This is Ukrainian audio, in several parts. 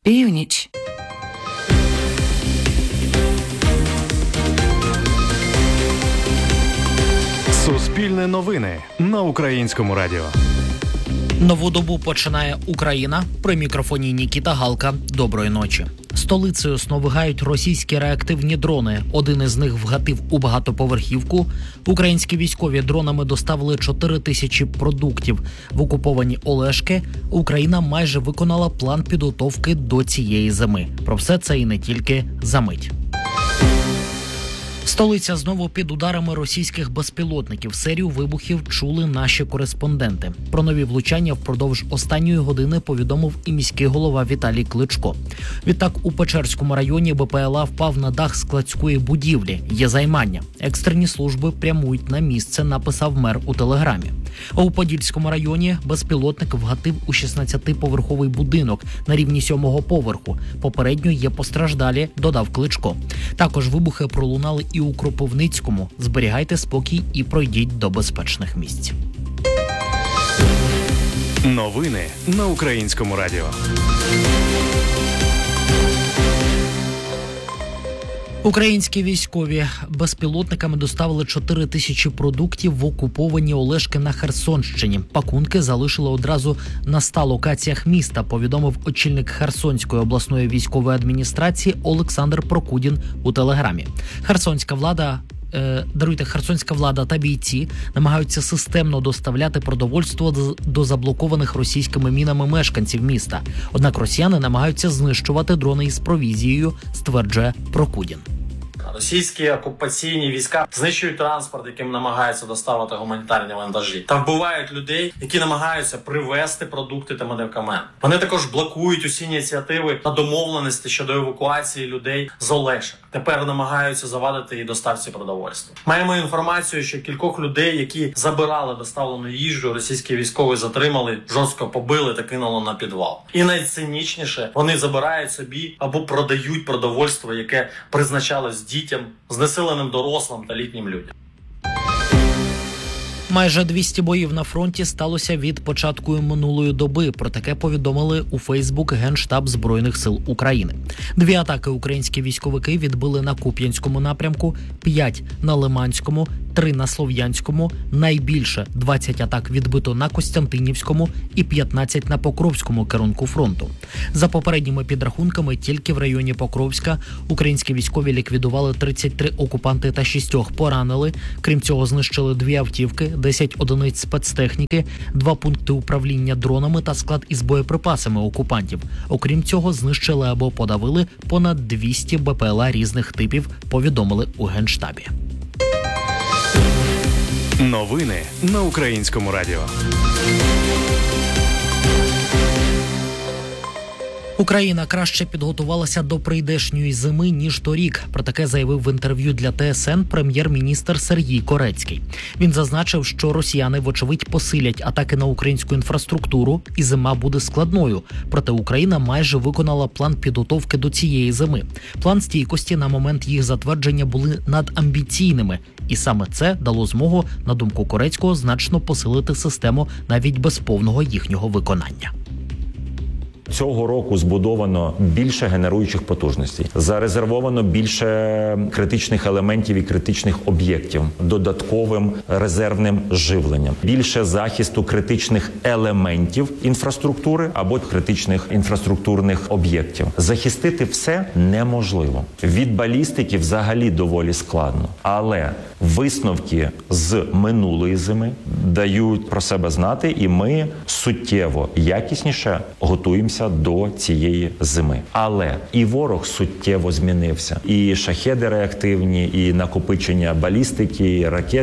Північ. Суспільне новини на Українському радіо. Нову добу починає Україна. При мікрофоні Нікіта Галка. Доброї ночі. Столицею сновигають російські реактивні дрони. Один із них вгатив у багатоповерхівку. Українські військові дронами доставили 4 тисячі продуктів. В окуповані Олешки Україна майже виконала план підготовки до цієї зими. Про все це і не тільки за мить. Столиця знову під ударами російських безпілотників. Серію вибухів чули наші кореспонденти. Про нові влучання впродовж останньої години повідомив і міський голова Віталій Кличко. Відтак у Печерському районі БПЛА впав на дах складської будівлі. Є займання. Екстрені служби прямують на місце, написав мер у телеграмі. А у Подільському районі безпілотник вгатив у 16-поверховий будинок на рівні 7-го поверху. Попередньо є постраждалі, додав Кличко. Також вибухи пролунали і у Кропивницькому. Зберігайте спокій і пройдіть до безпечних місць. Новини на Українському радіо. Українські військові безпілотниками доставили 4 тисячі продуктів в окуповані Олешки на Херсонщині. Пакунки залишили одразу на 100 локаціях міста, повідомив очільник Херсонської обласної військової адміністрації Олександр Прокудін у телеграмі. Херсонська влада та бійці намагаються системно доставляти продовольство до заблокованих російськими мінами мешканців міста. Однак росіяни намагаються знищувати дрони із провізією, стверджує Прокудін. Російські окупаційні війська знищують транспорт, яким намагаються доставити гуманітарні вантажі. Та вбивають людей, які намагаються привезти продукти та медикаменти. Вони також блокують усі ініціативи та домовленості щодо евакуації людей з Олешок. Тепер намагаються завадити і доставці продовольства. Маємо інформацію, що кількох людей, які забирали доставлену їжу, російські військові затримали, жорстко побили та кинули на підвал. І найцинічніше, вони забирають собі або продають продовольство, яке призначалось дітям, знесиленим дорослим та літнім людям. Майже 200 боїв на фронті сталося від початку минулої доби. Про таке повідомили у Фейсбук Генштаб Збройних сил України. 2 атаки українські військовики відбили на Куп'янському напрямку, 5 на Лиманському, 3 на Слов'янському. Найбільше 20 атак відбито на Костянтинівському і 15 на Покровському керунку фронту. За попередніми підрахунками, тільки в районі Покровська українські військові ліквідували 33 окупанти та 6 поранили. Крім цього, знищили 2 автівки, 10 одиниць спецтехніки, 2 пункти управління дронами та склад із боєприпасами окупантів. Окрім цього, знищили або подавили понад 200 БПЛА різних типів, повідомили у Генштабі. Новини на Українському радіо. Україна краще підготувалася до прийдешньої зими, ніж торік. Про таке заявив в інтерв'ю для ТСН прем'єр-міністр Сергій Корецький. Він зазначив, що росіяни, вочевидь, посилять атаки на українську інфраструктуру, і зима буде складною. Проте Україна майже виконала план підготовки до цієї зими. План стійкості на момент їх затвердження були надамбіційними. І саме це дало змогу, на думку Корецького, значно посилити систему навіть без повного їхнього виконання. Цього року збудовано більше генеруючих потужностей, зарезервовано більше критичних елементів і критичних об'єктів додатковим резервним живленням, більше захисту критичних елементів інфраструктури або критичних інфраструктурних об'єктів. Захистити все неможливо. Від балістики взагалі доволі складно, але висновки з минулої зими дають про себе знати, і ми суттєво якісніше готуємося до цієї зими. Але і ворог суттєво змінився. І шахеди реактивні, і накопичення балістики, і ракет.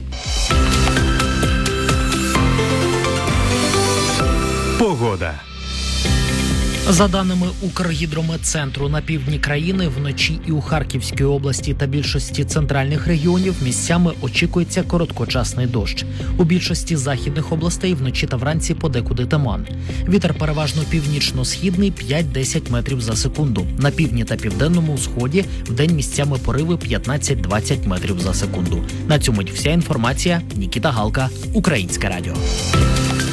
Погода. За даними Укргідрометцентру, на півдні країни вночі і у Харківській області та більшості центральних регіонів місцями очікується короткочасний дощ. У більшості західних областей вночі та вранці подекуди туман. Вітер переважно північно-східний 5-10 метрів за секунду. На півдні та південному сході вдень місцями пориви 15-20 метрів за секунду. На цьому вся інформація. Нікіта Галка, Українське радіо.